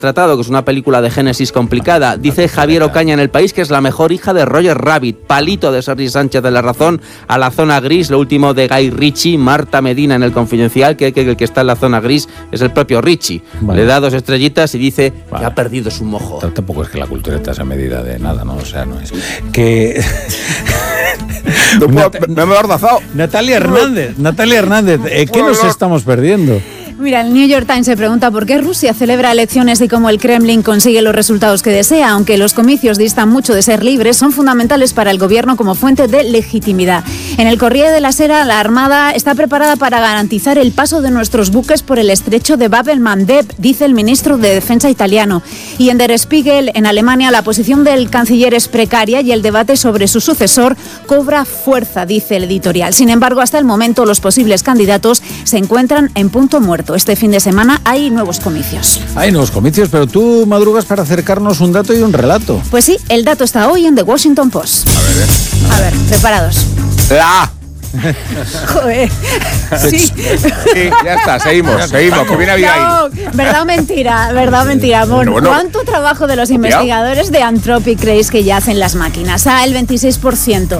Tratado, que es una película de génesis complicada. Dice Javier Ocaña en El País que es la mejor hija de Roger Rabbit. Palito de Sergi Sánchez de La Razón. A la zona gris, lo último de Guy Ritchie. Marta Medina en El Confidencial, que el que está en la zona gris es el propio Ritchie. Vale. Le da 2 estrellitas y dice que ha perdido su mojo. Tampoco es que la cultureta sea medida de nada, ¿no? O sea, no es... Que... no me he ordazado. Natalia Hernández, ¿qué nos estamos perdiendo? Mira, el New York Times se pregunta por qué Rusia celebra elecciones y cómo el Kremlin consigue los resultados que desea. Aunque los comicios distan mucho de ser libres, son fundamentales para el gobierno como fuente de legitimidad. En el Corriere de la Sera, la Armada está preparada para garantizar el paso de nuestros buques por el estrecho de Bab el-Mandeb, dice el ministro de Defensa italiano. Y en Der Spiegel, en Alemania, la posición del canciller es precaria y el debate sobre su sucesor cobra fuerza, dice el editorial. Sin embargo, hasta el momento, los posibles candidatos se encuentran en punto muerto. Este fin de semana hay nuevos comicios. Hay nuevos comicios, pero tú madrugas para acercarnos un dato y un relato. Pues sí, el dato está hoy en The Washington Post. A ver, preparados. Joder. Sí, ya está, seguimos, que viene Abigail. No, verdad o mentira. Bueno, ¿cuánto trabajo de los investigadores de Anthropic creéis que ya hacen las máquinas? A, el 26%.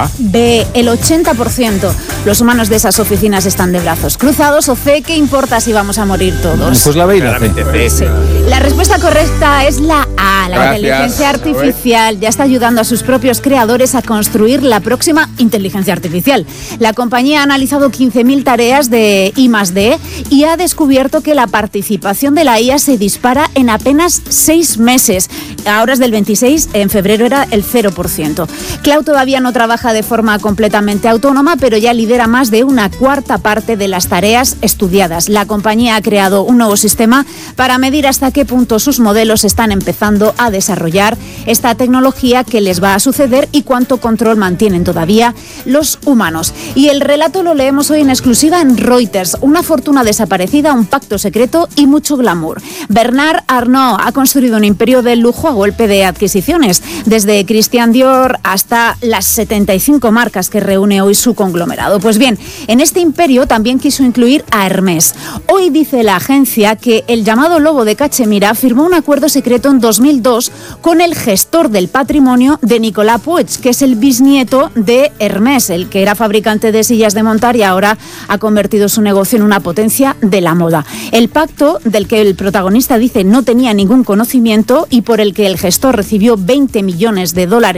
B, el 80%. Los humanos de esas oficinas están de brazos cruzados. O C, ¿qué importa si vamos a morir todos? Pues la B y la C. Sí. La respuesta correcta es la A. La inteligencia artificial ya está ayudando a sus propios creadores a construir la próxima inteligencia artificial. La compañía ha analizado 15.000 tareas de I+D y ha descubierto que la participación de la IA se dispara en apenas 6 meses. Ahora es del 26, en febrero era el 0%. Cloud todavía no trabaja de forma completamente autónoma, pero ya lidera más de una cuarta parte de las tareas estudiadas. La compañía ha creado un nuevo sistema para medir hasta qué punto sus modelos están empezando a desarrollar esta tecnología que les va a suceder y cuánto control mantienen todavía los humanos. Y el relato lo leemos hoy en exclusiva en Reuters. Una fortuna desaparecida, un pacto secreto y mucho glamour. Bernard Arnault ha construido un imperio de lujo a golpe de adquisiciones, desde Christian Dior hasta las 75 marcas que reúne hoy su conglomerado. Pues bien, en este imperio también quiso incluir a Hermès. Hoy dice la agencia que el llamado lobo de Cachemira firmó un acuerdo secreto en 2002 con el gestor del patrimonio de Nicolas Puig, que es el bisnieto de Hermès, el que era fabricante de sillas de montar y ahora ha convertido su negocio en una potencia de la moda. El pacto, del que el protagonista dice no tenía ningún conocimiento y por el que el gestor recibió $20 millones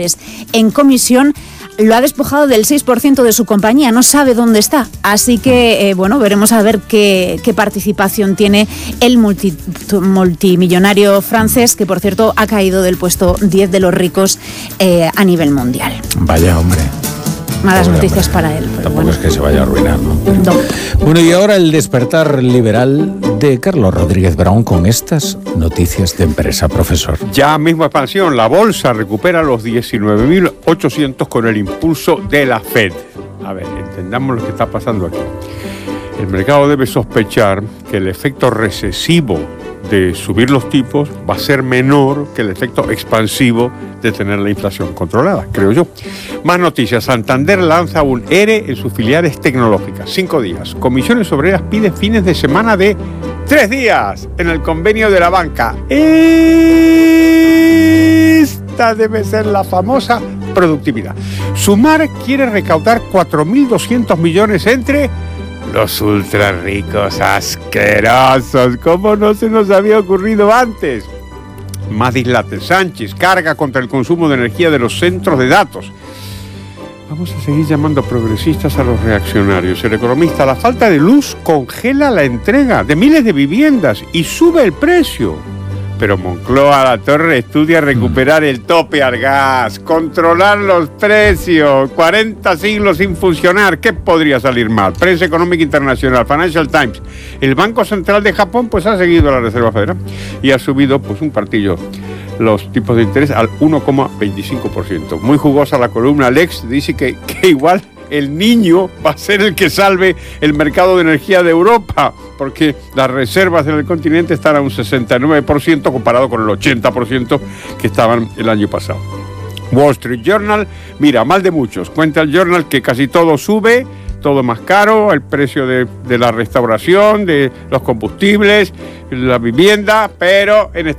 en comisión, lo ha despojado del 6% de su compañía, no sabe dónde está. Así que, veremos a ver qué participación tiene el multimillonario francés, que por cierto ha caído del puesto 10 de los ricos a nivel mundial. Vaya, hombre. Malas noticias para él. Tampoco es que se vaya a arruinar, ¿no? No. Bueno, y ahora el despertar liberal de Carlos Rodríguez Brown con estas noticias de empresa, profesor. Ya mismo expansión, la bolsa recupera los 19.800 con el impulso de la Fed. A ver, entendamos lo que está pasando aquí. El mercado debe sospechar que el efecto recesivo de subir los tipos va a ser menor que el efecto expansivo de tener la inflación controlada, creo yo. Más noticias. Santander lanza un ERE en sus filiales tecnológicas. 5 días. Comisiones Obreras pide fines de semana de 3 días en el convenio de la banca. Esta debe ser la famosa productividad. Sumar quiere recaudar 4.200 millones entre los ultra ricos asquerosos. ¿Cómo no se nos había ocurrido antes? Más dislates. Sánchez carga contra el consumo de energía de los centros de datos. Vamos a seguir llamando progresistas a los reaccionarios. El economista, la falta de luz congela la entrega de miles de viviendas y sube el precio. Pero Moncloa, La Torre estudia recuperar el tope al gas, controlar los precios, 40 siglos sin funcionar. ¿Qué podría salir mal? Prensa Económica Internacional, Financial Times. El Banco Central de Japón pues ha seguido a la Reserva Federal y ha subido pues un partillo los tipos de interés al 1,25%. Muy jugosa la columna. Alex dice que igual el niño va a ser el que salve el mercado de energía de Europa, porque las reservas en el continente están a un 69% comparado con el 80% que estaban el año pasado. Wall Street Journal, mira, mal de muchos. Cuenta el Journal que casi todo sube, todo más caro, el precio de la restauración, de los combustibles, la vivienda, pero en Estados